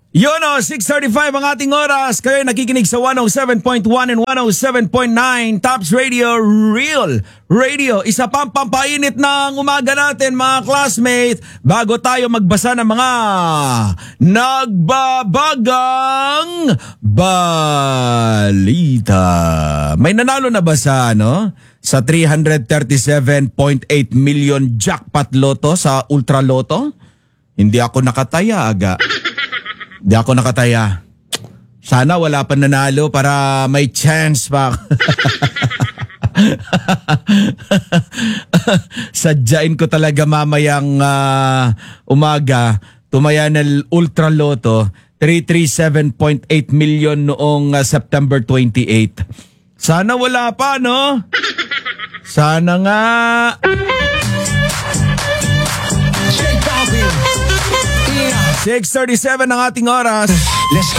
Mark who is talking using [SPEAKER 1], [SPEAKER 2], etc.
[SPEAKER 1] Yun o, 6:35 ang ating oras. Kayo nakikinig sa 107.1 and 107.9 Tops Radio, Real Radio. Isa pang pampainit ng umaga natin mga classmates bago tayo magbasa ng mga nagbabagang balita. May nanalo na ba sa sa 337.8 million jackpot loto sa Ultra Loto? Hindi ako nakataya aga. Di ako nakataya. Sana wala pa nanalo para may chance pa. Sadyain ko talaga mamayang umaga. Tumaya ng Ultra Loto. 337.8 million noong September 28. Sana wala pa, no? Sana nga. 6:37 ang ating oras.
[SPEAKER 2] Let's go.